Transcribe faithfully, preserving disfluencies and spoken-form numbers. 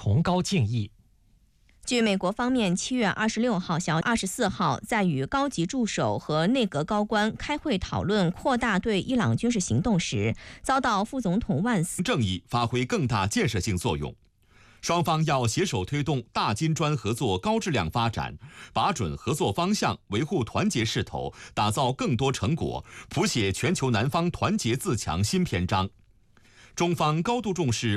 崇高敬意。 据美国方面七月二十六号、二十四号在与高级助手和内阁高官开会讨论扩大对伊朗军事行动时，遭到副总统万斯正义发挥更大建设性作用。双方要携手推动大金砖合作高质量发展，把准合作方向，维护团结势头，打造更多成果，谱写全球南方团结自强新篇章。中方高度重视